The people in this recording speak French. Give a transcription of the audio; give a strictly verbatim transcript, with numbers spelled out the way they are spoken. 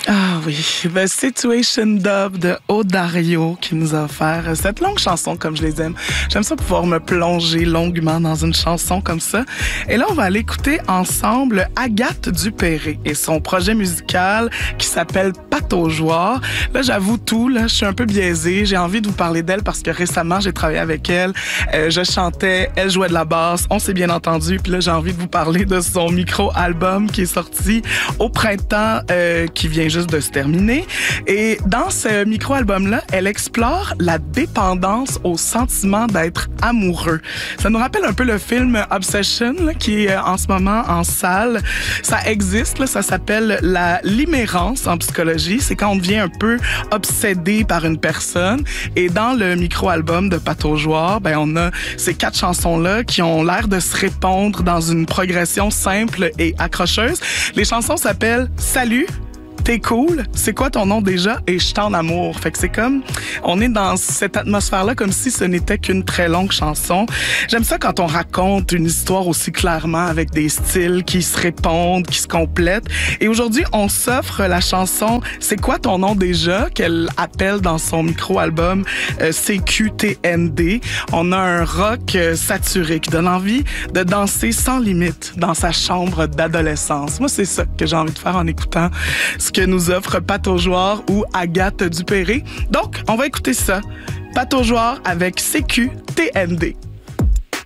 Ah oui, The Situation Dub de Odario qui nous a offert cette longue chanson comme je les aime. J'aime ça pouvoir me plonger longuement dans une chanson comme ça. Et là, on va aller écouter ensemble Agathe Dupéré et son projet musical qui s'appelle Pataugeoire. Là, j'avoue tout, là, je suis un peu biaisée. J'ai envie de vous parler d'elle parce que récemment, j'ai travaillé avec elle. Euh, je chantais, elle jouait de la basse, on s'est bien entendu. Puis là, j'ai envie de vous parler de son micro-album qui est sorti au printemps, euh, qui vient juste de se terminer. Et dans ce micro-album-là, elle explore la dépendance au sentiment d'être amoureux. Ça nous rappelle un peu le film Obsession, là, qui est en ce moment en salle. Ça existe, là, ça s'appelle la limérance en psychologie. C'est quand on devient un peu obsédé par une personne. Et dans le micro-album de Pataugeoire, ben, on a ces quatre chansons-là qui ont l'air de se répondre dans une progression simple et accrocheuse. Les chansons s'appellent « Salut », t'es cool, c'est quoi ton nom déjà? Et je t'en amour. Fait que c'est comme, on est dans cette atmosphère-là comme si ce n'était qu'une très longue chanson. J'aime ça quand on raconte une histoire aussi clairement avec des styles qui se répondent, qui se complètent. Et aujourd'hui, on s'offre la chanson C'est quoi ton nom déjà? Qu'elle appelle dans son micro-album euh, C Q T N D. On a un rock euh, saturé qui donne envie de danser sans limite dans sa chambre d'adolescence. Moi, c'est ça que j'ai envie de faire en écoutant ce que nous offre Pataugeoire ou Agathe Dupéré. Donc, on va écouter ça. Pataugeoire avec C Q T N D.